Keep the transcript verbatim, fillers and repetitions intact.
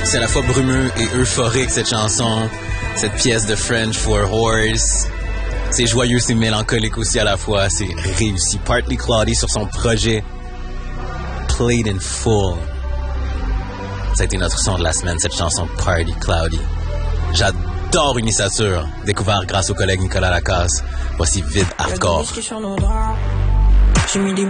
C'est à la fois brumeux et euphorique, cette chanson. Cette pièce de French for Horse. C'est joyeux, c'est mélancolique aussi à la fois. C'est réussi. Partly Cloudy sur son projet Played in Full. Ça a été notre son de la semaine, cette chanson Party Cloudy. J'adore Unisature, découvert grâce au collègue Nicolas Lacasse. Voici Vide Hardcore.